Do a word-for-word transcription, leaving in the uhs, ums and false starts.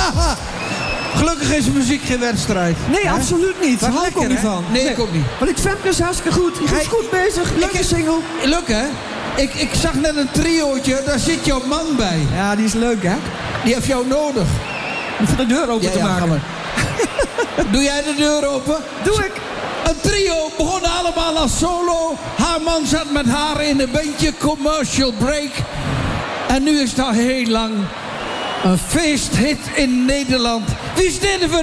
Gelukkig is muziek geen wedstrijd. Nee, hè? absoluut niet. Daar hou ik ook niet van. Nee, nee, ik ook niet. Want ik Femke is hartstikke goed. Je is goed bezig. Leuke single. Leuk, hè? Ik, ik zag net een triootje, daar zit jouw man bij. Ja, die is leuk, hè? Die heeft jou nodig. Om voor de deur open Ja, te ja, maken. ga maar. Doe jij de deur open? Doe ik. Een trio begonnen allemaal als solo. Haar man zat met haar in een bandje Commercial Break. En nu is dat heel lang een feesthit in Nederland. Wie is dit voor